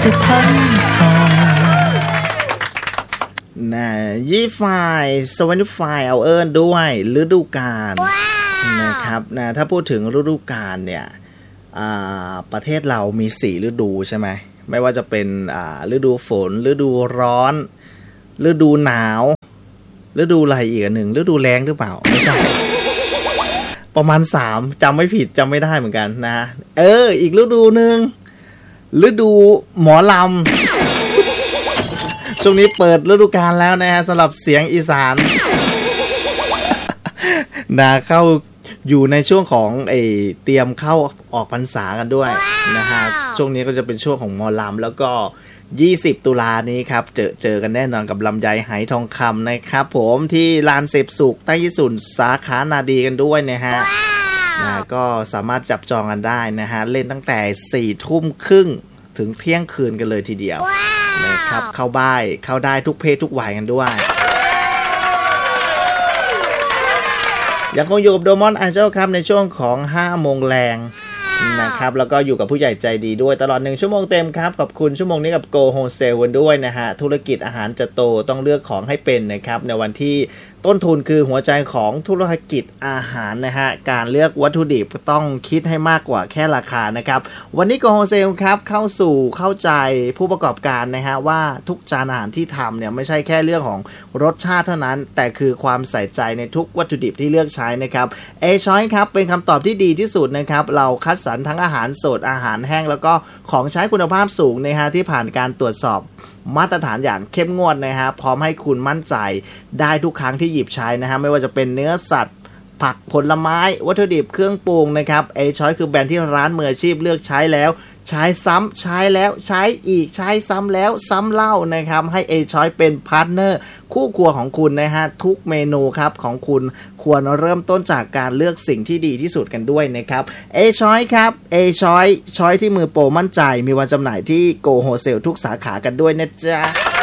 จะพันผ่านนะ25เอาด้วยฤดูกาลนะครับนะถ้าพูดถึงฤดูกาลเนี่ยประเทศเรามี4ฤดูใช่ไหมไม่ว่าจะเป็นฤดูฝนฤดูร้อนฤดูหนาวฤดูอะไรอีกอันหนึ่งฤดูแล้งหรือเปล่าไม่ใช่ประมาณ3จำไม่ผิดจำไม่ได้เหมือนกันนะอีกฤดูนึงฤดูหมอลำช่วงนี้เปิดฤดูกาลแล้วนะฮะสำหรับเสียงอีสานนะเข้าอยู่ในช่วงของเตรียมเข้าออกพรรษากันด้วยนะฮะช่วงนี้ก็จะเป็นช่วงของหมอลำแล้วก็20ตุลานี้ครับเจอกันแน่นอนกับลำไยไหทองคำนะครับผมที่ลานเสพสุขใต้ยี่สุนสาขานาดีกันด้วยนะฮะก็สามารถจับจองกันได้นะฮะเล่นตั้งแต่4 ทุ่มครึ่งถึงเที่ยงคืนกันเลยทีเดียวนะครับเข้าได้ทุกเพศทุกวัยกันด้วยยังคงอยู่กับโดมอนไอเจ้าครับในช่วงของ5 โมงแรงนะครับแล้วก็อยู่กับผู้ใหญ่ใจดีด้วยตลอด1 ชั่วโมงเต็มครับขอบคุณชั่วโมงนี้กับ Go Wholesale กันด้วยนะฮะธุรกิจอาหารจะโตต้องเลือกของให้เป็นนะครับในวันที่ต้นทุนคือหัวใจของธุรกิจอาหารนะฮะการเลือกวัตถุดิบต้องคิดให้มากกว่าแค่ราคานะครับวันนี้ Go Wholesale ครับเข้าใจผู้ประกอบการนะฮะว่าทุกจานอาหารที่ทำเนี่ยไม่ใช่แค่เรื่องของรสชาติเท่านั้นแต่คือความใส่ใจในทุกวัตถุดิบที่เลือกใช้นะครับChoice ครับเป็นคำตอบที่ดีที่สุดนะครับเราคัดสรรทั้งอาหารสดอาหารแห้งแล้วก็ของใช้คุณภาพสูงนะฮะที่ผ่านการตรวจสอบมาตรฐานอย่างเข้มงวดนะฮะพร้อมให้คุณมั่นใจได้ทุกครั้งที่หยิบใช้นะฮะไม่ว่าจะเป็นเนื้อสัตว์ผักผลไม้วัตถุดิบเครื่องปรุงนะครับChoiceคือแบรนด์ที่ร้านมืออาชีพเลือกใช้แล้วใช้ซ้ำใช้แล้วใช้อีกใช้ซ้ำแล้วซ้ำเล่านะครับให้Choiceเป็นพาร์ทเนอร์คู่ครัวของคุณนะฮะทุกเมนูครับของคุณควรเริ่มต้นจากการเลือกสิ่งที่ดีที่สุดกันด้วยนะครับChoiceครับChoiceที่มือโปรมั่นใจมีวันจำหน่ายที่ Go Wholesale ทุกสาขากันด้วยนะจ๊ะ